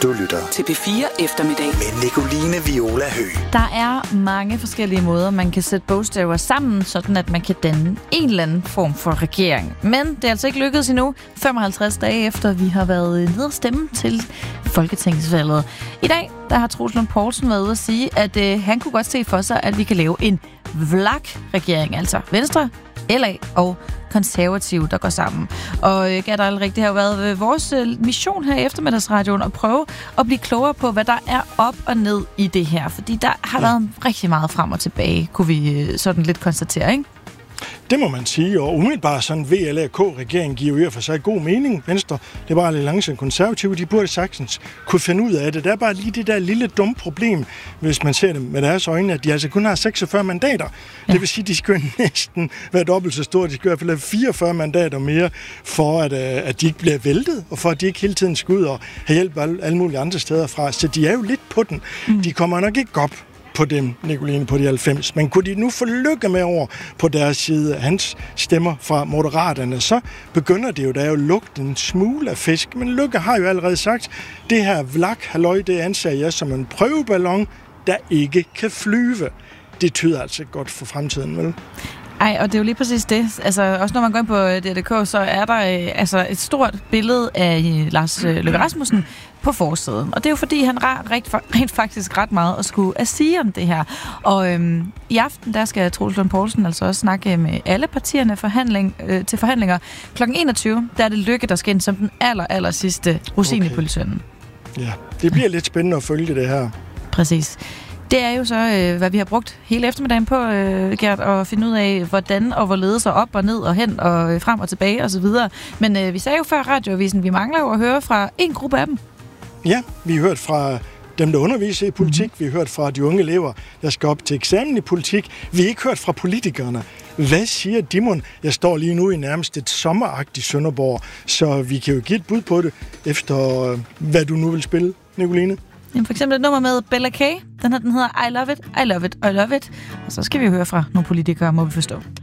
Du lytter til P4 Eftermiddag med Nicoline Viola Høgh. Der er mange forskellige måder, man kan sætte bogstaver sammen, sådan at man kan danne en eller anden form for regering. Men det er altså ikke lykkedes endnu, 55 dage efter vi har været nede og stemme til folketingsvalget. I dag der har Troels Lund Poulsen været ude at sige, at han kunne godt se for sig, at vi kan lave en VLAK-regering, altså Venstre, LA og Konservative, der går sammen. Og Gert Alrik, det har jo været vores mission her i eftermiddagsradioen at prøve at blive klogere på, hvad der er op og ned i det her. Fordi der har været rigtig meget frem og tilbage, kunne vi sådan lidt konstatere, ikke? Det må man sige, og umiddelbart sådan VLAK-regeringen giver jo i og for sig god mening. Venstre, Liberal Alliance og Konservative, de burde sagtens kunne finde ud af det. Der er bare lige det der lille dumme problem, hvis man ser det med deres øjne, at de altså kun har 46 mandater. Ja. Det vil sige, at de skal næsten være dobbelt så store. De skal i hvert fald have 44 mandater mere, for at de ikke bliver væltet, og for at de ikke hele tiden skal ud og have hjælp alle mulige andre steder fra. Så de er jo lidt på den. De kommer nok ikke op på dem, Nicoline, på de 90. Men kunne de nu få lykke med over på deres side, hans stemmer fra Moderaterne, så begynder det jo, der er jo lugten en smule af fisk. Men Lykke har jo allerede sagt, det her vlak-halløj, det anser jeg som en prøveballon, der ikke kan flyve. Det tyder altså godt for fremtiden, vel? Ej, og det er jo lige præcis det. Altså, også når man går ind på DRDK, så er der altså et stort billede af Lars Løkke Rasmussen på forsiden. Og det er jo fordi, han har rent faktisk ret meget at skulle at sige om det her. Og i aften, der skal Troels Lund Poulsen altså også snakke med alle partierne til forhandlinger. Klokken 21, der er det Lykke, der skal ind som den aller sidste rosin i pølseenden. Ja, det bliver lidt spændende at følge det her. Præcis. Det er jo så, hvad vi har brugt hele eftermiddagen på, Gert, at finde ud af, hvordan og hvorledes og op og ned og hen og frem og tilbage osv. Men vi sagde jo før radioavisen, vi mangler jo at høre fra en gruppe af dem. Ja, vi har hørt fra dem, der underviser i politik. Vi har hørt fra de unge elever, der skal op til eksamen i politik. Vi har ikke hørt fra politikerne. Hvad siger Dimon? Jeg står lige nu i nærmest et sommeragtigt Sønderborg, så vi kan jo give et bud på det, efter hvad du nu vil spille, Nicoline. Jamen for eksempel et nummer med Bella K. Den hedder I Love It, I Love It, I Love It. Og så skal vi høre fra nogle politikere, må vi forstå.